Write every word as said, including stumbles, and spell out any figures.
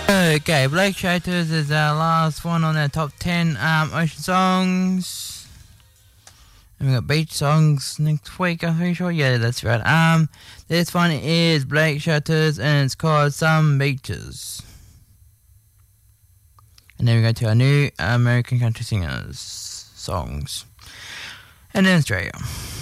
Okay, Blake Shelters is our last one on our top ten um, ocean songs. And we got beach songs next week, I'm pretty sure. Yeah, that's right. Um, this one is Blake Shelters and it's called Some Beaches. And then we go to our new American country singers songs. And then Australia.